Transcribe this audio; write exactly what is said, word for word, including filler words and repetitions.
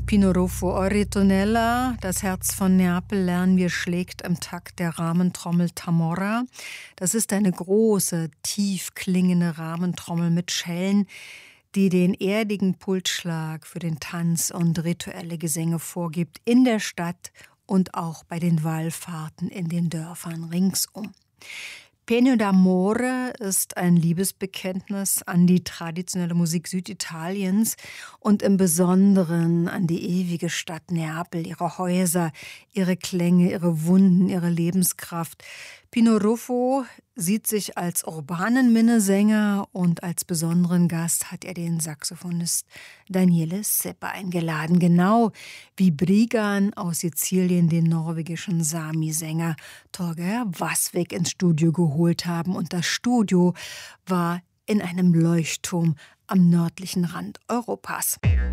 Pino Ruffo, O Ritornella, das Herz von Neapel, lernen wir, schlägt im Takt der Rahmentrommel Tamora. Das ist eine große, tief klingende Rahmentrommel mit Schellen, die den erdigen Pulsschlag für den Tanz und rituelle Gesänge vorgibt, in der Stadt und auch bei den Wallfahrten in den Dörfern ringsum. Pegno d'amore ist ein Liebesbekenntnis an die traditionelle Musik Süditaliens und im Besonderen an die ewige Stadt Neapel, ihre Häuser, ihre Klänge, ihre Wunden, ihre Lebenskraft. Pino Ruffo sieht sich als urbanen Minnesänger und als besonderen Gast hat er den Saxophonist Daniele Seppa eingeladen, genau wie Brigan aus Sizilien den norwegischen Sami-Sänger Torgeir Vassvik ins Studio geholt haben. Und das Studio war in einem Leuchtturm am nördlichen Rand Europas.